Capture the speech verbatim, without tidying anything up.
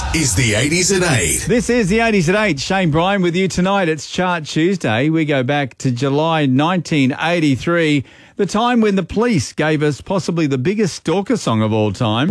is the eighties at eight. This is the eighties at eight. Shane Bryan with you tonight. It's Chart Tuesday. We go back to July nineteen eighty-three, the time when the Police gave us possibly the biggest stalker song of all time.